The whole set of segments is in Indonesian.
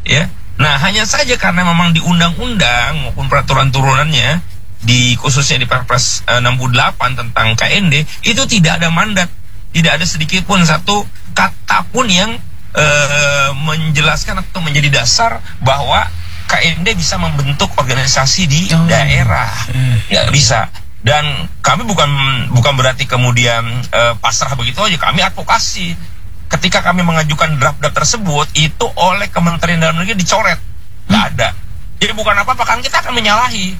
ya. Nah, hanya saja karena memang di undang-undang maupun peraturan turunannya, khususnya di Perpres 68 tentang KND, itu tidak ada mandat, tidak ada sedikit pun satu kata pun yang menjelaskan atau menjadi dasar bahwa KND bisa membentuk organisasi di daerah. Nggak bisa. Dan kami bukan berarti kemudian pasrah begitu aja. Kami advokasi. Ketika kami mengajukan draft tersebut, itu oleh Kementerian Dalam Negeri dicoret. Nggak ada. Jadi bukan apa-apa, kan kita akan menyalahi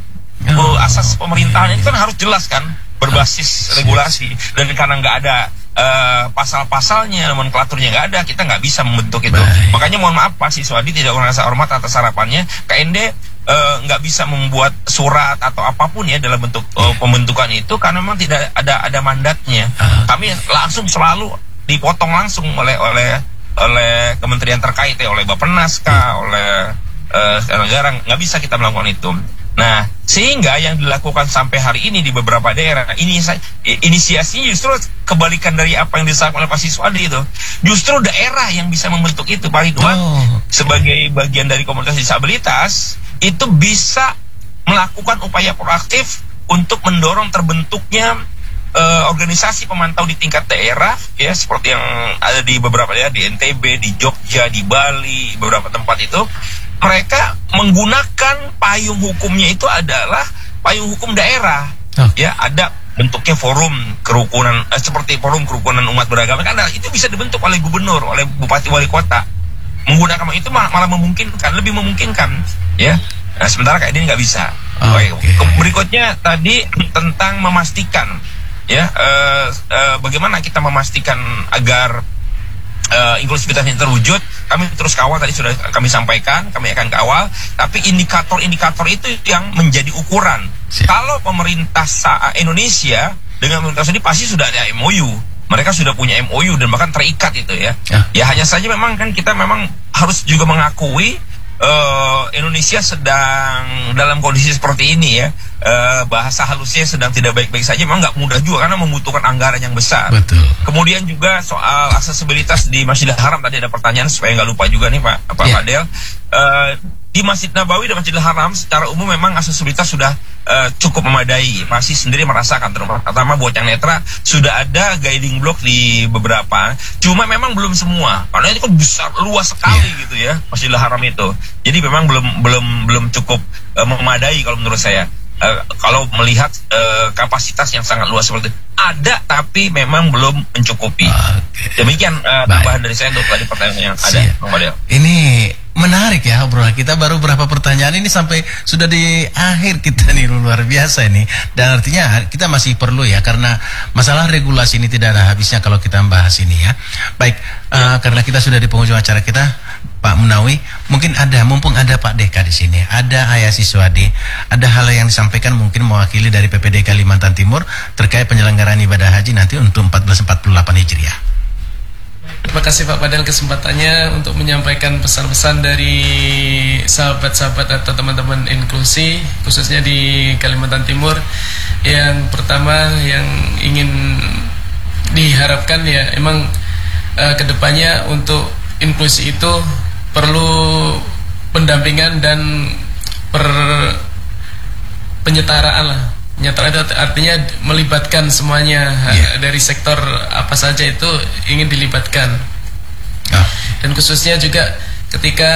asas pemerintahan ini kan harus jelas kan, berbasis regulasi. Dan karena nggak ada pasal-pasalnya, nomenklaturnya nggak ada, kita nggak bisa membentuk itu. Makanya mohon maaf Pak Siswadi, tidak merasa hormat atas harapannya. KND nggak bisa membuat surat atau apapun ya dalam bentuk pembentukan itu karena memang tidak ada mandatnya. Kami langsung selalu dipotong langsung oleh kementerian terkait ya, oleh Bappenas oleh negara. Nggak bisa kita melakukan itu. Nah, sehingga yang dilakukan sampai hari ini di beberapa daerah ini inisiasinya justru kebalikan dari apa yang disampaikan oleh Pak Siswadi itu. Justru daerah yang bisa membentuk itu, Pak Ridwan, sebagai bagian dari komunitas disabilitas itu bisa melakukan upaya proaktif untuk mendorong terbentuknya organisasi pemantau di tingkat daerah ya, seperti yang ada di beberapa daerah, di NTB, di Jogja, di Bali, beberapa tempat itu. Mereka menggunakan payung hukumnya itu adalah payung hukum daerah. Ya, ada bentuknya forum kerukunan seperti forum kerukunan umat beragama, karena itu bisa dibentuk oleh gubernur, oleh bupati, wali kota. Menggunakan itu malah memungkinkan, lebih memungkinkan ya. Nah, sementara kayak ini nggak bisa. Berikutnya tadi tentang memastikan ya, bagaimana kita memastikan agar inklusivitas ini terwujud. Kami terus kawal, tadi sudah kami sampaikan, kami akan kawal, tapi indikator-indikator itu yang menjadi ukuran. Kalau pemerintah Indonesia dengan pemerintah Saudi pasti sudah ada MOU, mereka sudah punya MOU dan bahkan terikat itu ya. Ya hanya saja memang kan kita memang harus juga mengakui Indonesia sedang dalam kondisi seperti ini ya, bahasa halusnya sedang tidak baik-baik saja. Memang nggak mudah juga karena membutuhkan anggaran yang besar. Betul. Kemudian juga soal aksesibilitas di Masjidil Haram, tadi ada pertanyaan supaya nggak lupa juga nih Pak Fadel. Di Masjid Nabawi dan Masjidil Haram secara umum memang aksesibilitas sudah cukup memadai. Masih sendiri merasakan, terutama buat yang netra sudah ada guiding block di beberapa. Cuma memang belum semua, karena itu kan besar, luas sekali gitu ya Masjidil Haram itu. Jadi memang belum cukup memadai kalau menurut saya. Kalau melihat kapasitas yang sangat luas seperti itu, ada tapi memang belum mencukupi. Demikian tambahan dari saya untuk tadi pertanyaan yang ada, Bang Fadel. Ini menarik ya obrolan kita, baru berapa pertanyaan ini sampai sudah di akhir kita nih, luar biasa ini. Dan artinya kita masih perlu ya, karena masalah regulasi ini tidak ada habisnya kalau kita membahas ini ya. Baik, karena kita sudah di penghujung acara kita, Pak Munawi, mungkin mumpung ada Pak Deka di sini, ada Ayah Siswadi, ada hal yang disampaikan mungkin mewakili dari PPD Kalimantan Timur terkait penyelenggaraan ibadah haji nanti untuk 1448 Hijriah. Terima kasih Pak Fadel kesempatannya untuk menyampaikan pesan-pesan dari sahabat-sahabat atau teman-teman inklusi khususnya di Kalimantan Timur. Yang pertama yang ingin diharapkan ya, emang kedepannya untuk inklusi itu perlu pendampingan dan penyetaraan lah. Penyetaraan itu artinya melibatkan semuanya, dari sektor apa saja itu ingin dilibatkan. Dan khususnya juga ketika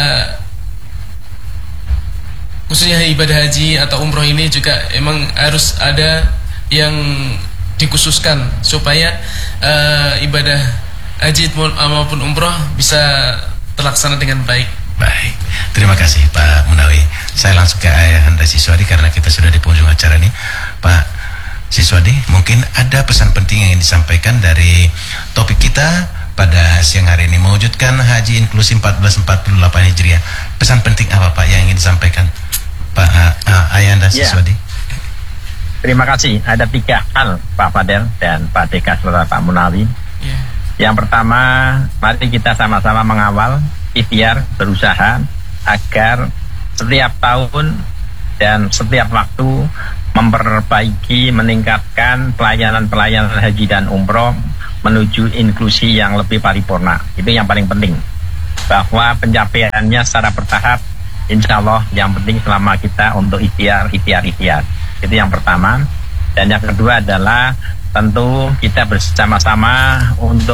khususnya ibadah haji atau umroh ini juga emang harus ada yang dikhususkan supaya ibadah haji maupun umroh bisa terlaksana dengan baik. Baik, terima kasih Pak Munawi. Saya langsung ke Ayah Anda Siswadi karena kita sudah di penghujung acara ini. Pak Siswadi, mungkin ada pesan penting yang ingin disampaikan dari topik kita pada siang hari ini, mewujudkan haji inklusi 1448 Hijriah. Pesan penting apa Pak yang ingin disampaikan Pak Ayah Anda Siswadi? Terima kasih. Ada 3 hal Pak Fadel dan Pak Deka serta Pak Munawi. Yang pertama, mari kita sama-sama mengawal, ikhtiar, berusaha agar setiap tahun dan setiap waktu memperbaiki, meningkatkan pelayanan-pelayanan haji dan umroh menuju inklusi yang lebih paripurna. Itu yang paling penting. bahwa pencapaiannya secara bertahap, insya Allah yang penting selama kita untuk ikhtiar. Itu yang pertama. Dan yang kedua adalah tentu kita bersama-sama untuk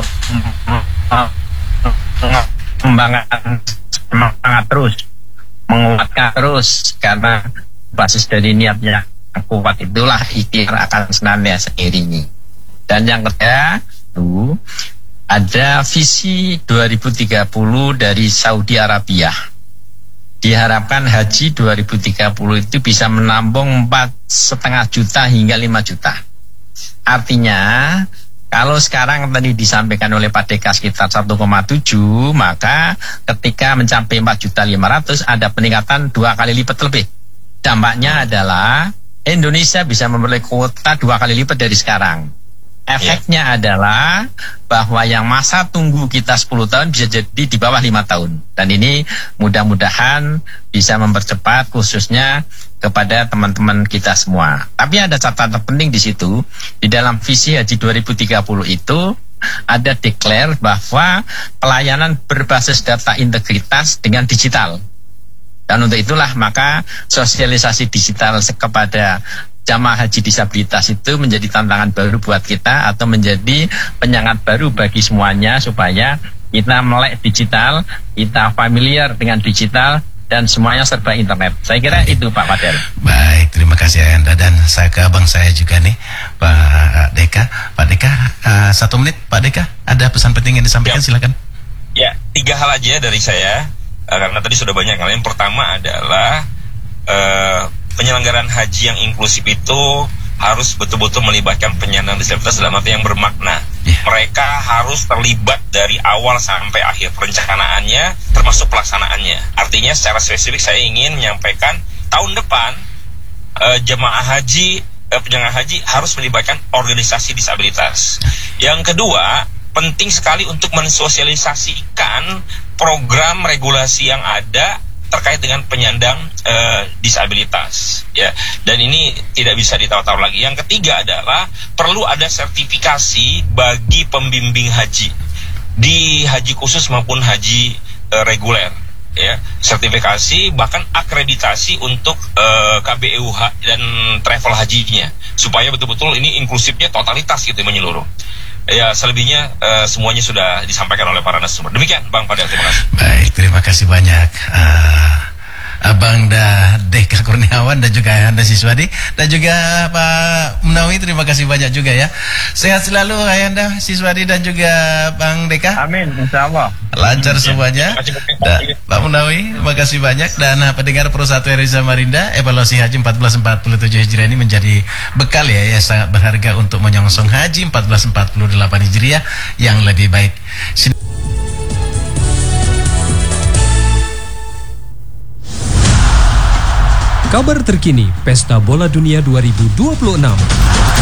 mengembangkan semangat terus, menguatkan terus, karena basis dari niatnya yang kuat itulah ikhtiar akan senantiasa seiringi. Dan yang ketiga itu ada visi 2030 dari Saudi Arabia. Diharapkan haji 2030 itu bisa menampung 4,5 juta hingga 5 juta. Artinya kalau sekarang tadi disampaikan oleh Pak Deka sekitar 1,7, maka ketika mencapai 4.500.000 ada peningkatan 2 kali lipat lebih. Dampaknya adalah Indonesia bisa memperoleh kuota 2 kali lipat dari sekarang. Efeknya adalah bahwa yang masa tunggu kita 10 tahun bisa jadi di bawah 5 tahun. Dan ini mudah-mudahan bisa mempercepat khususnya kepada teman-teman kita semua. Tapi ada catatan penting di situ. Di dalam visi Haji 2030 itu ada declare bahwa pelayanan berbasis data integritas dengan digital. Dan untuk itulah maka sosialisasi digital kepada jamaah haji disabilitas itu menjadi tantangan baru buat kita atau menjadi penyemangat baru bagi semuanya supaya kita melek digital, kita familiar dengan digital dan semuanya serba internet. Saya kira itu Pak Fadel. Baik, terima kasih Ayanda, dan saya ke abang saya juga nih Pak Deka. Pak Deka, 1 menit Pak Deka, ada pesan penting yang disampaikan, silakan. Ya, 3 hal aja dari saya karena tadi sudah banyak. Yang pertama adalah penyelenggaraan haji yang inklusif itu harus betul-betul melibatkan penyandang disabilitas dalam arti yang bermakna. Mereka harus terlibat dari awal sampai akhir perencanaannya termasuk pelaksanaannya. Artinya secara spesifik saya ingin menyampaikan tahun depan jemaah haji, penyelenggaraan haji harus melibatkan organisasi disabilitas. Yang kedua, penting sekali untuk mensosialisasikan program regulasi yang ada terkait dengan penyandang disabilitas, ya. Dan ini tidak bisa ditawar-tawar lagi. Yang ketiga adalah perlu ada sertifikasi bagi pembimbing haji di haji khusus maupun haji reguler, ya. Sertifikasi bahkan akreditasi untuk KBEUH dan travel hajinya supaya betul-betul ini inklusifnya totalitas gitu, menyeluruh. Ya, selebihnya semuanya sudah disampaikan oleh para narasumber. Demikian Bang Fadel, terima kasih. Baik, terima kasih banyak Abang Deka Kurniawan dan juga Ayanda Siswadi, dan juga Pak Munawi, terima kasih banyak juga ya. Sehat selalu Ayanda Siswadi dan juga Bang Deka. Amin, insya Allah. Lancar semuanya. Dan Pak Munawi, terima kasih banyak. Dan pendengar Pro 1 RRI Samarinda, evaluasi haji 1447 Hijriah ini menjadi bekal ya, sangat berharga untuk menyongsong haji 1448 Hijriah yang lebih baik. Kabar terkini Pesta Bola Dunia 2026.